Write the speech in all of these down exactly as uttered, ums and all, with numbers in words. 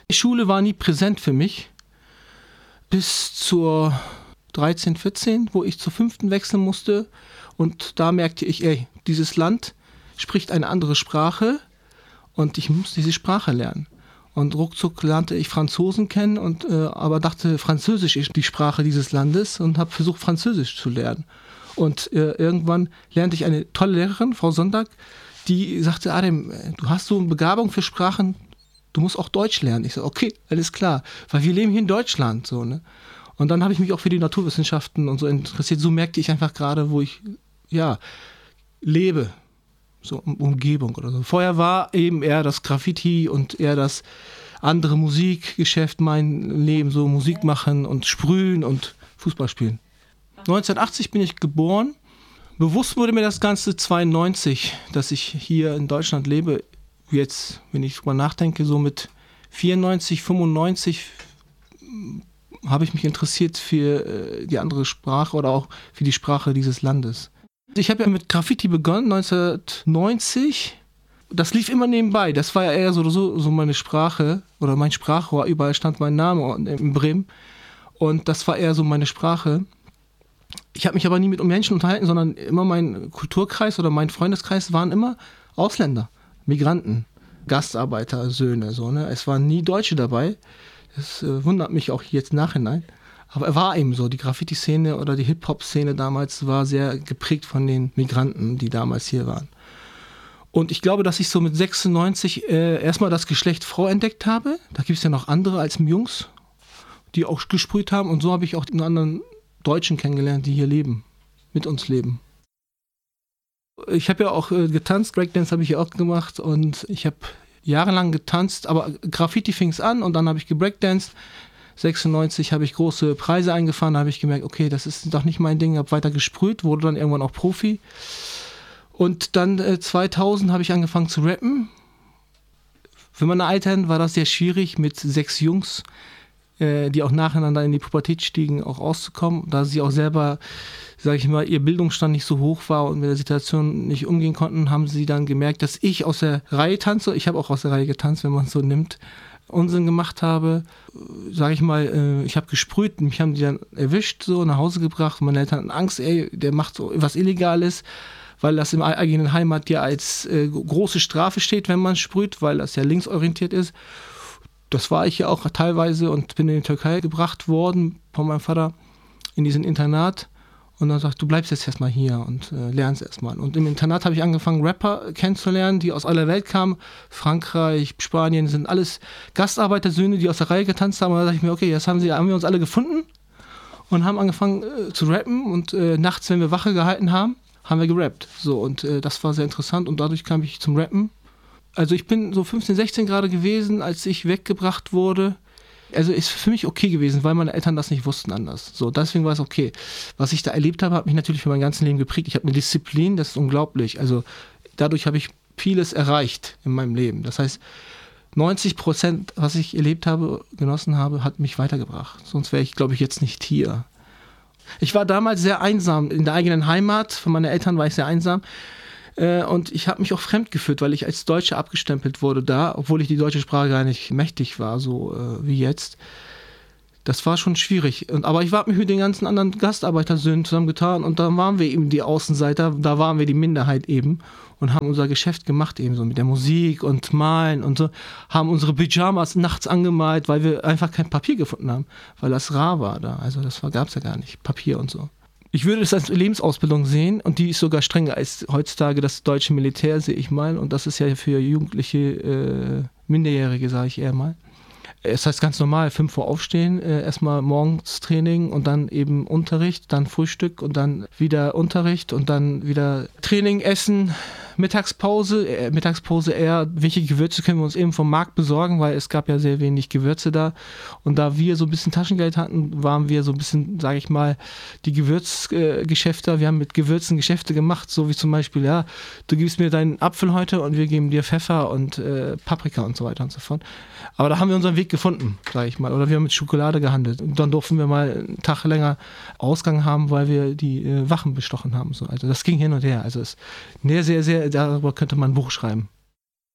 Die Schule war nie präsent für mich. Bis zur dreizehn, vierzehn, wo ich zur fünften wechseln musste. Und da merkte ich, ey, dieses Land spricht eine andere Sprache und ich muss diese Sprache lernen. Und ruckzuck lernte ich Franzosen kennen, und, äh, aber dachte, Französisch ist die Sprache dieses Landes und habe versucht, Französisch zu lernen. Und äh, irgendwann lernte ich eine tolle Lehrerin, Frau Sonntag, die sagte, Adem, du hast so eine Begabung für Sprachen, du musst auch Deutsch lernen. Ich so, okay, alles klar, weil wir leben hier in Deutschland. So, ne? Und dann habe ich mich auch für die Naturwissenschaften und so interessiert. So merkte ich einfach gerade, wo ich ja, lebe, so Umgebung oder so. Vorher war eben eher das Graffiti und eher das andere Musikgeschäft mein Leben, so Musik machen und sprühen und Fußball spielen. neunzehnhundertachtzig bin ich geboren. Bewusst wurde mir das Ganze zweiundneunzig, dass ich hier in Deutschland lebe. Jetzt, wenn ich drüber nachdenke, so mit vierundneunzig, fünfundneunzig habe ich mich interessiert für die andere Sprache oder auch für die Sprache dieses Landes. Ich habe ja mit Graffiti begonnen, neunzehnhundertneunzig. Das lief immer nebenbei. Das war ja eher so, so, so meine Sprache oder mein Sprachrohr. Überall stand mein Name in Bremen. Und das war eher so meine Sprache. Ich habe mich aber nie mit Menschen unterhalten, sondern immer mein Kulturkreis oder mein Freundeskreis waren immer Ausländer. Migranten, Gastarbeiter, Söhne, so, ne? Es waren nie Deutsche dabei. Das äh, wundert mich auch jetzt im Nachhinein. Aber er war eben so, die Graffiti-Szene oder die Hip-Hop-Szene damals war sehr geprägt von den Migranten, die damals hier waren. Und ich glaube, dass ich so mit sechsundneunzig äh, erstmal das Geschlecht Frau entdeckt habe. Da gibt es ja noch andere als Jungs, die auch gesprüht haben. Und so habe ich auch die anderen Deutschen kennengelernt, die hier leben, mit uns leben. Ich habe ja auch äh, getanzt, Breakdance habe ich ja auch gemacht und ich habe jahrelang getanzt, aber Graffiti fing es an und dann habe ich gebreakdanced. sechsundneunzig habe ich große Preise eingefahren, da habe ich gemerkt, okay, das ist doch nicht mein Ding, habe weiter gesprüht, wurde dann irgendwann auch Profi. Und dann äh, zweitausend habe ich angefangen zu rappen. Für meine Eltern war das sehr schwierig, mit sechs Jungs, äh, die auch nacheinander in die Pubertät stiegen, auch auszukommen, da sie auch selber, sage ich mal, ihr Bildungsstand nicht so hoch war und mit der Situation nicht umgehen konnten, haben sie dann gemerkt, dass ich aus der Reihe tanze. Ich habe auch aus der Reihe getanzt, wenn man es so nimmt. Unsinn gemacht habe, sage ich mal, äh, ich habe gesprüht, mich haben die dann erwischt, so nach Hause gebracht. Meine Eltern hatten Angst, ey, der macht so was Illegales, weil das im eigenen Heimat ja als äh, große Strafe steht, wenn man sprüht, weil das ja linksorientiert ist. Das war ich ja auch teilweise und bin in die Türkei gebracht worden von meinem Vater in diesen Internat. Und dann sagt, du bleibst jetzt erstmal hier und äh, lernst erstmal. Und im Internat habe ich angefangen, Rapper kennenzulernen, die aus aller Welt kamen. Frankreich, Spanien, sind alles Gastarbeitersöhne, die aus der Reihe getanzt haben. Und da dachte ich mir, okay, jetzt haben, sie, haben wir uns alle gefunden und haben angefangen äh, zu rappen. Und äh, nachts, wenn wir Wache gehalten haben, haben wir gerappt. So, und äh, das war sehr interessant und dadurch kam ich zum Rappen. Also ich bin so fünfzehn, sechzehn gerade gewesen, als ich weggebracht wurde. Also ist für mich okay gewesen, weil meine Eltern das nicht wussten anders. So, deswegen war es okay. Was ich da erlebt habe, hat mich natürlich für mein ganzes Leben geprägt. Ich habe eine Disziplin, das ist unglaublich. Also dadurch habe ich vieles erreicht in meinem Leben. Das heißt, neunzig Prozent, was ich erlebt habe, genossen habe, hat mich weitergebracht. Sonst wäre ich, glaube ich, jetzt nicht hier. Ich war damals sehr einsam in der eigenen Heimat. Von meinen Eltern war ich sehr einsam. Und ich habe mich auch fremd gefühlt, weil ich als Deutscher abgestempelt wurde da, obwohl ich die deutsche Sprache gar nicht mächtig war, so äh, wie jetzt. Das war schon schwierig. Und, aber ich habe mich mit den ganzen anderen Gastarbeitersöhnen zusammengetan und da waren wir eben die Außenseiter, da waren wir die Minderheit eben und haben unser Geschäft gemacht eben so mit der Musik und Malen und so, haben unsere Pyjamas nachts angemalt, weil wir einfach kein Papier gefunden haben, weil das rar war da. Also das gab es ja gar nicht, Papier und so. Ich würde es als Lebensausbildung sehen und die ist sogar strenger als heutzutage das deutsche Militär, sehe ich mal. Und das ist ja für jugendliche äh, Minderjährige, sage ich eher mal. Es heißt ganz normal, fünf Uhr aufstehen, äh, erstmal morgens Training und dann eben Unterricht, dann Frühstück und dann wieder Unterricht und dann wieder Training, Essen, Mittagspause. Äh, Mittagspause eher, welche Gewürze können wir uns eben vom Markt besorgen, weil es gab ja sehr wenig Gewürze da. Und da wir so ein bisschen Taschengeld hatten, waren wir so ein bisschen, sage ich mal, die Gewürzgeschäfte. Äh, wir haben mit Gewürzen Geschäfte gemacht, so wie zum Beispiel, ja, du gibst mir deinen Apfel heute und wir geben dir Pfeffer und äh, Paprika und so weiter und so fort. Aber da haben wir unseren Weg gefunden, sage ich mal. Oder wir haben mit Schokolade gehandelt. Und dann durften wir mal einen Tag länger Ausgang haben, weil wir die äh, Wachen bestochen haben. So. Also das ging hin und her. Also es sehr, sehr, sehr, darüber könnte man ein Buch schreiben.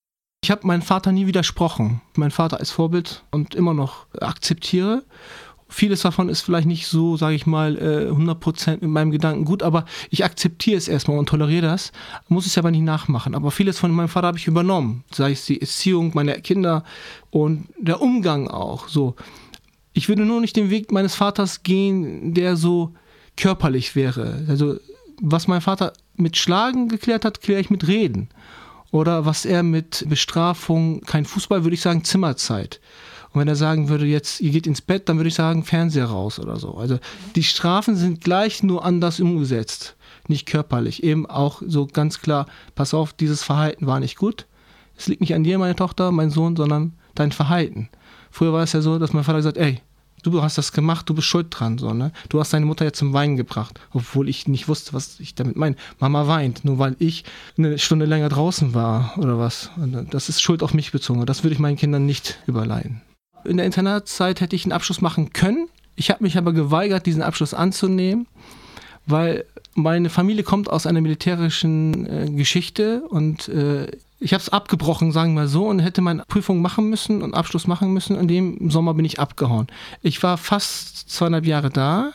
Ich habe meinem Vater nie widersprochen. Mein Vater als Vorbild und immer noch akzeptiere. Vieles davon ist vielleicht nicht so, sage ich mal, hundert Prozent mit meinem Gedanken gut, aber ich akzeptiere es erstmal und toleriere das, muss es aber nicht nachmachen. Aber vieles von meinem Vater habe ich übernommen, sei es die Erziehung meiner Kinder und der Umgang auch. So. Ich würde nur nicht den Weg meines Vaters gehen, der so körperlich wäre. Also was mein Vater mit Schlagen geklärt hat, kläre ich mit Reden. Oder was er mit Bestrafung, kein Fußball, würde ich sagen Zimmerzeit. Und wenn er sagen würde, jetzt, ihr geht ins Bett, dann würde ich sagen, Fernseher raus oder so. Also die Strafen sind gleich, nur anders umgesetzt, nicht körperlich. Eben auch so ganz klar, pass auf, dieses Verhalten war nicht gut. Es liegt nicht an dir, meine Tochter, mein Sohn, sondern dein Verhalten. Früher war es ja so, dass mein Vater gesagt hat, ey, du hast das gemacht, du bist schuld dran. So, ne? Du hast deine Mutter jetzt zum Weinen gebracht, obwohl ich nicht wusste, was ich damit meine. Mama weint, nur weil ich eine Stunde länger draußen war oder was. Und das ist Schuld auf mich bezogen. Das würde ich meinen Kindern nicht überleihen. In der Internatszeit hätte ich einen Abschluss machen können. Ich habe mich aber geweigert, diesen Abschluss anzunehmen, weil meine Familie kommt aus einer militärischen äh, Geschichte und äh, ich habe es abgebrochen, sagen wir mal so, und hätte meine Prüfung machen müssen und Abschluss machen müssen. In dem Sommer bin ich abgehauen. Ich war fast zweieinhalb Jahre da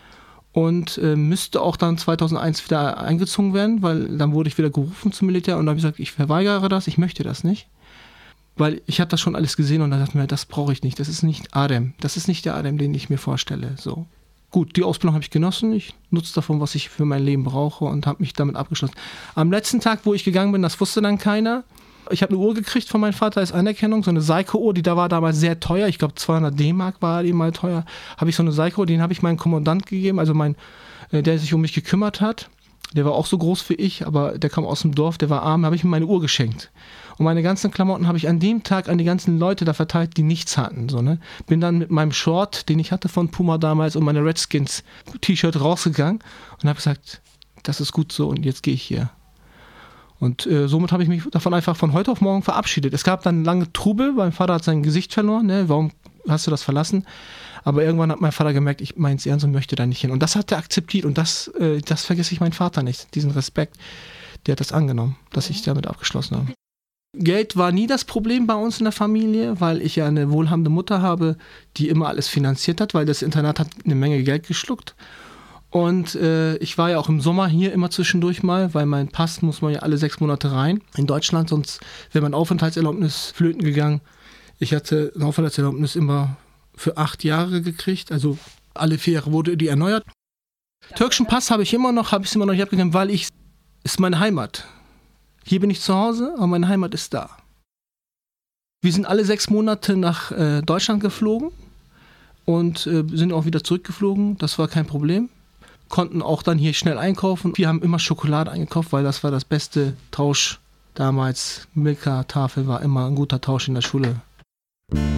und äh, müsste auch dann zweitausendeins wieder eingezogen werden, weil dann wurde ich wieder gerufen zum Militär und dann habe ich gesagt, ich verweigere das, ich möchte das nicht. Weil ich habe das schon alles gesehen und dann dachte ich mir, das brauche ich nicht, das ist nicht Adem, das ist nicht der Adem, den ich mir vorstelle. So. Gut, die Ausbildung habe ich genossen, ich nutze davon, was ich für mein Leben brauche und habe mich damit abgeschlossen. Am letzten Tag, wo ich gegangen bin, das wusste dann keiner. Ich habe eine Uhr gekriegt von meinem Vater als Anerkennung, so eine Seiko-Uhr, die da war damals sehr teuer, ich glaube zweihundert D-Mark war die mal teuer. Habe ich so eine Seiko-Uhr, den habe ich meinem Kommandant gegeben, also mein, der sich um mich gekümmert hat. Der war auch so groß wie ich, aber der kam aus dem Dorf, der war arm, habe ich ihm meine Uhr geschenkt. Und meine ganzen Klamotten habe ich an dem Tag an die ganzen Leute da verteilt, die nichts hatten. So, ne? Bin dann mit meinem Short, den ich hatte von Puma damals, und meine Redskins T-Shirt rausgegangen und habe gesagt, das ist gut so und jetzt gehe ich hier. Und äh, somit habe ich mich davon einfach von heute auf morgen verabschiedet. Es gab dann lange Trubel, mein Vater hat sein Gesicht verloren, ne? Warum hast du das verlassen? Aber irgendwann hat mein Vater gemerkt, ich meine es ernst und möchte da nicht hin. Und das hat er akzeptiert und das, äh, das vergesse ich meinen Vater nicht, diesen Respekt. Der hat das angenommen, dass ich damit abgeschlossen habe. Geld war nie das Problem bei uns in der Familie, weil ich ja eine wohlhabende Mutter habe, die immer alles finanziert hat, weil das Internat hat eine Menge Geld geschluckt. Und äh, ich war ja auch im Sommer hier immer zwischendurch mal, weil mein Pass muss man ja alle sechs Monate rein in Deutschland, sonst wäre mein Aufenthaltserlaubnis flöten gegangen. Ich hatte ein Aufenthaltserlaubnis immer für acht Jahre gekriegt, also alle vier Jahre wurde die erneuert. Türkischen Pass habe ich immer noch, habe ich es immer noch nicht abgegeben, weil ich, ist meine Heimat. Hier bin ich zu Hause, aber meine Heimat ist da. Wir sind alle sechs Monate nach äh, Deutschland geflogen und äh, sind auch wieder zurückgeflogen, das war kein Problem. Konnten auch dann hier schnell einkaufen. Wir haben immer Schokolade eingekauft, weil das war das beste Tausch damals. Milka-Tafel war immer ein guter Tausch in der Schule.